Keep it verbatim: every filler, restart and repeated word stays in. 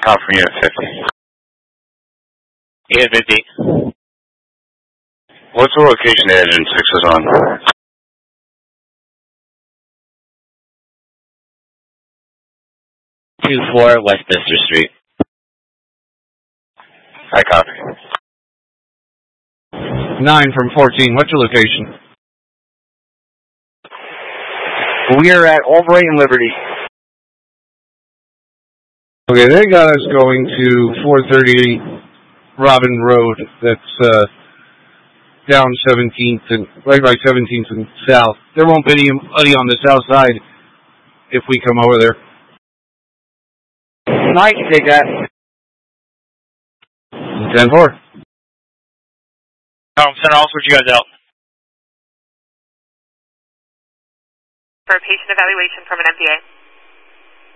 call from Unit fifty. Unit fifty. What's the location the Engine six is on? two four Westminster Street. I copy. nine from fourteen. What's your location? We are at Albright and Liberty. Okay, they got us going to four thirty Robin Road. That's uh, down seventeenth and right by seventeenth and south. There won't be anybody on the south side if we come over there. I can take that. ten four. Um, Center, I'll switch you guys out. For a patient evaluation from an M P A.